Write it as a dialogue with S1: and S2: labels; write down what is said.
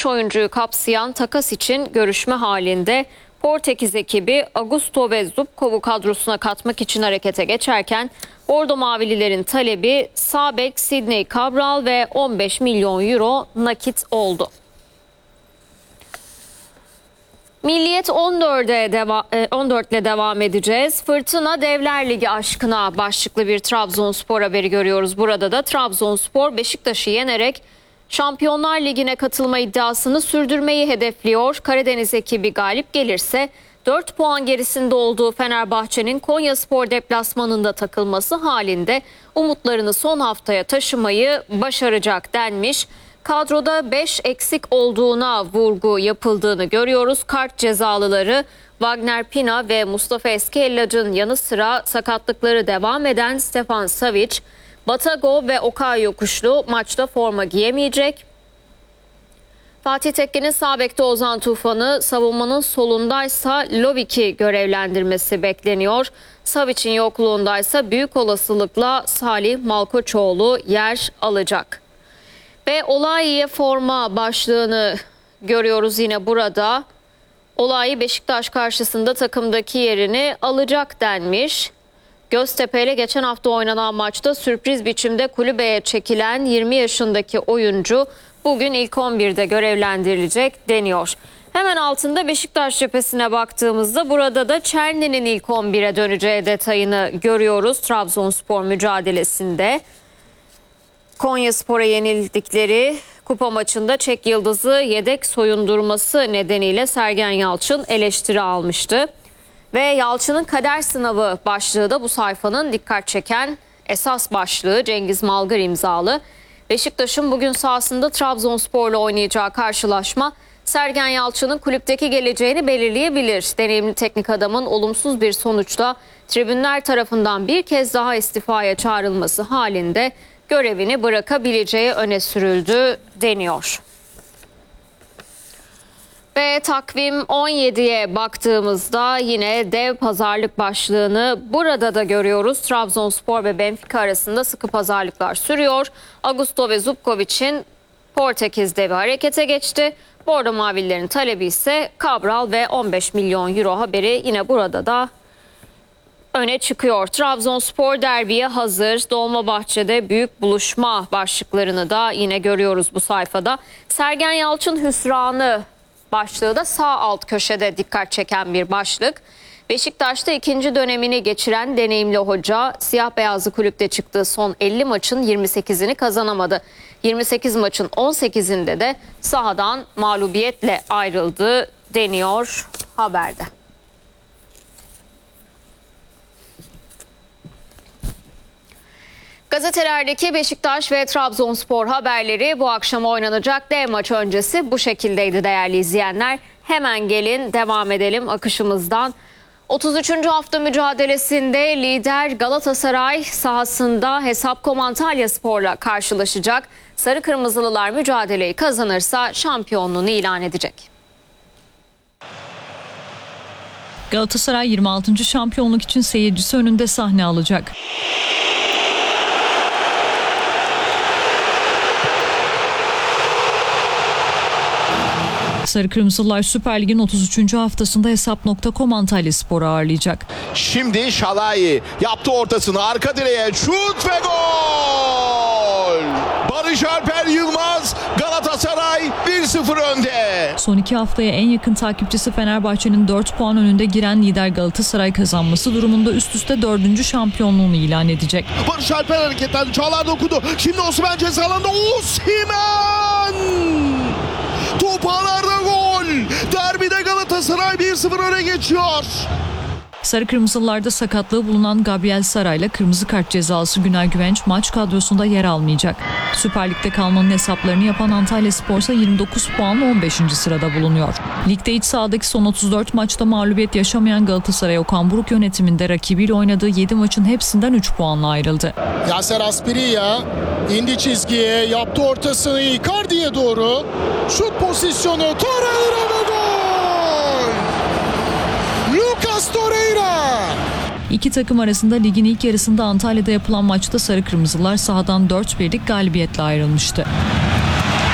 S1: 3 oyuncuyu kapsayan takas için görüşme halinde. Portekiz ekibi Augusto ve Zubkov'u kadrosuna katmak için harekete geçerken Bordo Mavililerin talebi sağ bek Sidney Cabral ve 15 milyon euro nakit oldu. Milliyet 14 ile devam edeceğiz. Fırtına Devler Ligi aşkına başlıklı bir Trabzonspor haberi görüyoruz. Burada da Trabzonspor Beşiktaş'ı yenerek Şampiyonlar Ligi'ne katılma iddiasını sürdürmeyi hedefliyor. Karadeniz ekibi galip gelirse 4 puan gerisinde olduğu Fenerbahçe'nin Konyaspor deplasmanında takılması halinde umutlarını son haftaya taşımayı başaracak denmiş. Kadroda 5 eksik olduğuna vurgu yapıldığını görüyoruz. Kart cezalıları Wagner Pina ve Mustafa Eskellac'ın yanı sıra sakatlıkları devam eden Stefan Savic, Batago ve Okay Yokuşlu maçta forma giyemeyecek. Fatih Tekke'nin sağ bekte Ozan Tufan'ı, savunmanın solundaysa Lovik'i görevlendirmesi bekleniyor. Savic'in yokluğundaysa büyük olasılıkla Salih Malkoçoğlu yer alacak. Ve Olayi'ye forma başlığını görüyoruz yine burada. Olayi Beşiktaş karşısında takımdaki yerini alacak denmiş. Göztepe ile geçen hafta oynanan maçta sürpriz biçimde kulübeye çekilen 20 yaşındaki oyuncu bugün ilk 11'de görevlendirilecek deniyor. Hemen altında Beşiktaş cephesine baktığımızda burada da Çerni'nin ilk 11'e döneceği detayını görüyoruz Trabzonspor mücadelesinde. Konyaspor'a yenildikleri kupa maçında Çek Yıldız'ı yedek soyundurması nedeniyle Sergen Yalçın eleştiri almıştı. Ve Yalçın'ın kader sınavı başlığı da bu sayfanın dikkat çeken esas başlığı. Cengiz Malgar imzalı. Beşiktaş'ın bugün sahasında Trabzonspor'la oynayacağı karşılaşma Sergen Yalçın'ın kulüpteki geleceğini belirleyebilir. Deneyimli teknik adamın olumsuz bir sonuçla tribünler tarafından bir kez daha istifaya çağrılması halinde görevini bırakabileceği öne sürüldü deniyor. Ve takvim 17'ye baktığımızda yine dev pazarlık başlığını burada da görüyoruz. Trabzonspor ve Benfica arasında sıkı pazarlıklar sürüyor. Augusto ve Zubkov için Portekiz devi harekete geçti. Bordo Mavililerin talebi ise Cabral ve 15 milyon euro haberi yine burada da öne çıkıyor. Trabzonspor derbiye hazır. Dolmabahçe'de büyük buluşma başlıklarını da yine görüyoruz bu sayfada. Sergen Yalçın hüsranı başlığı da sağ alt köşede dikkat çeken bir başlık. Beşiktaş'ta ikinci dönemini geçiren deneyimli hoca siyah beyazlı kulüpte çıktığı son 50 maçın 28'ini kazanamadı. 28 maçın 18'inde de sahadan mağlubiyetle ayrıldı deniyor haberde. Gazetelerdeki Beşiktaş ve Trabzonspor haberleri bu akşam oynanacak dev maç öncesi bu şekildeydi değerli izleyenler. Hemen gelin devam edelim akışımızdan. 33. hafta mücadelesinde lider Galatasaray sahasında Hesapkom Antalyaspor'la karşılaşacak. Sarı Kırmızılılar mücadeleyi kazanırsa şampiyonluğunu ilan edecek.
S2: Galatasaray 26. şampiyonluk için seyircisi önünde sahne alacak. Sarı Kırmızılar Süper Lig'in 33. haftasında Hesap.com Antalyaspor'u ağırlayacak.
S3: Şimdi Şalai yaptı ortasını, arka direğe şut ve gol! Barış Alper Yılmaz, Galatasaray 1-0 önde.
S2: Son 2 haftaya en yakın takipçisi Fenerbahçe'nin 4 puan önünde giren lider Galatasaray kazanması durumunda üst üste 4. şampiyonluğunu ilan edecek.
S3: Barış Alper hareketlendi, Çağlar dokundu. Şimdi Osimhen ceza alanında, Osimhen! Top ağlarda gol. Derbide Galatasaray 1-0 öne geçiyor.
S2: Sarı Kırmızılılarda sakatlığı bulunan Gabriel Saray'la kırmızı kart cezası Günay Güvenç maç kadrosunda yer almayacak. Süper Lig'de kalmanın hesaplarını yapan Antalyaspor ise 29 puanla 15. sırada bulunuyor. Ligde iç sahadaki son 34 maçta mağlubiyet yaşamayan Galatasaray Okan Buruk yönetiminde rakibiyle oynadığı 7 maçın hepsinden 3 puanla ayrıldı.
S4: Yaser Aspiriya indi çizgiye, yaptı ortasını Icardi'ye doğru. Şut pozisyonu, Torreira ve gol! Lucas Torreira!
S2: İki takım arasında ligin ilk yarısında Antalya'da yapılan maçta Sarı Kırmızılar sahadan 4-1'lik galibiyetle ayrılmıştı.